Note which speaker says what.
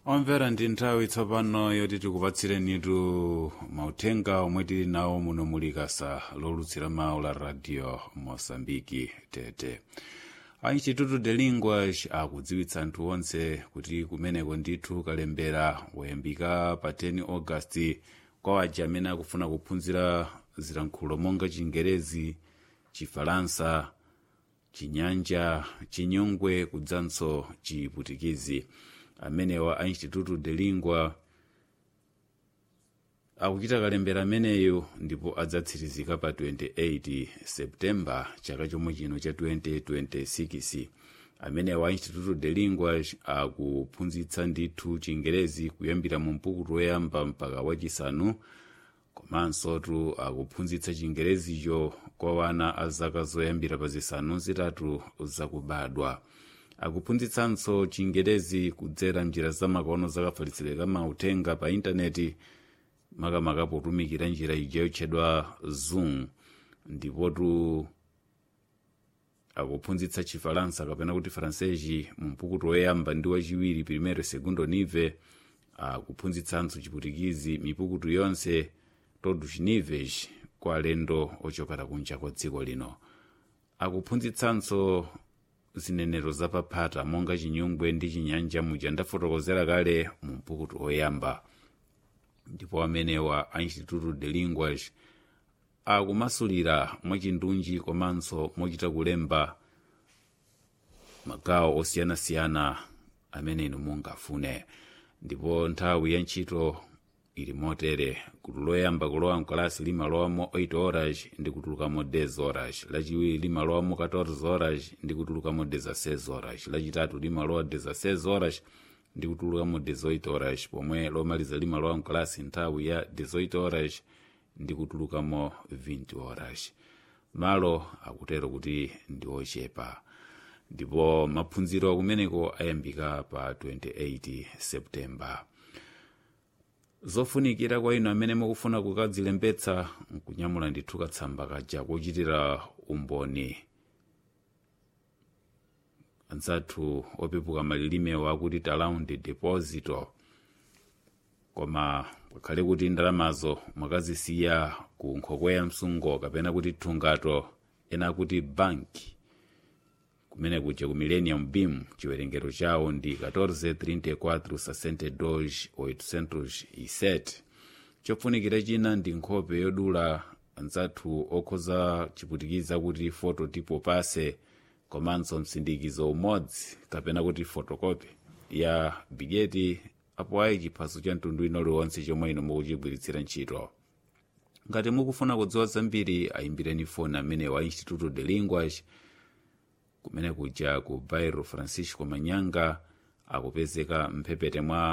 Speaker 1: Omvera ndi nthawi tsopano yoti tikupatsirenitu mauthenga omwe tili nawo muno muli kasa lolutsira mawu la radio Mosambiki tete. A Instituto de Linguas akudziwitsa anthu onse kuti kumeneko ndithu kalembera woyambika pa 10 August kwa aja amene akufuna kuphunzira zilankhulo monga Chingerezi, Chifalansa, Chinyanja, Chinyongwe kudzanso Chiputikizi. Amenewa a Instituto de Lingua akuchita kalembera ameneyo ndipo adzatsirizika pa 28 September chaka chomwe chino cha 2026. Amenewa a Instituto de Lingua akuphunzitsa ndithu Chingerezi kuyambira mu mpukutu woyamba mpaka wachisanu, komanso akuphunzitsa Chingerezicho kwa wana a zaka zoyambira pa zisanu zitatu zakubadwa. Akuphunzitsanso Chingerezi kudzera njira zamakono zakafalitsidwe ka mauthenga pa intaneti makamaka potumikira njira ija yotchedwa Zoom, ndipo akuphunzitsa Chifalansa kapena kuti Fransesi mu mpukutu woyamba ndi wachiwiri primero segundo nivel. Akuphunzitsanso Chiputikizi mipukutu yonse todos níveis kwa alendo ochokera kunja kwa dziko lino. Akuphunzitsanso zinenero zapaphata monga Chinyongwe ndi Chinyanja muja ndafotokozera kale mu mpukutu woyamba. Ndipo amenewa a Instituto de Linguas akumasulira mwachindunji komanso mochita kulemba magawo osiyanasiyana amene inu mungafune. Ndipo nthawi ya ntchito ili motere: kuti loyamba kulowa mkalasi limalowamo 8 horas ndi kutulukamo 10 horas, lachiwiri limalowamo 14 horas ndi kutulukamo 16 horas, lachitatu limalowa 16 horas ndi kutulukamo 18 horas, pomwe lomaliza limalowa mkalasi nthawi ya 18 horas ndi kutulukamo 20 horas. Malo akutero kuti ndi ochepa. Ndipo maphunziro kumeneko ayambika pa 28 September. Zofunikira kwa inu amene mukufuna kukadzilembetsa nkunyamula ndithu katsamba kaja kochitira umboni. Anzathu opepuka malilimewo akuti talaundi deposito, koma ngakhale kuti ndalamazo mwakazisiya ku nkhokwe ya msungo kapena kuti thungato, ena kuti banki, kumene kuja ku Millennium Beam chiwerengero chawo ndi 14,34,62,807. Chofunikira china ndi nkhope yodula anzathu okhoza Chiputikiza kuti foto tipo pase, komanso msindikizo umodzi kapena kuti fotokopi ya bigeti apo ayi chiphaso cha mtundu ino liwonse chomwe ino mukuchigwiritsira ntchito. Ngati mukufuna kudziwa zambiri ayimbireni foni amene wa Instituto de Linguas kumene kuja ku Bairro Francisco Manyanga, akupezeka mphepete mwa